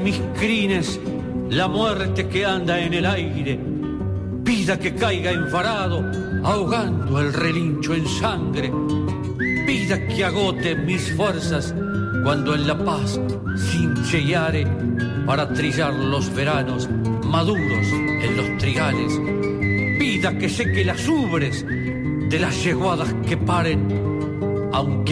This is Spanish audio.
en mis crines la muerte que anda en el aire. Vida que caiga enfarado, ahogando el relincho en sangre. Vida que agote mis fuerzas cuando en la paz cincheare para trillar los veranos maduros en los trigales. Vida que seque las ubres de las yeguadas que paren, aunque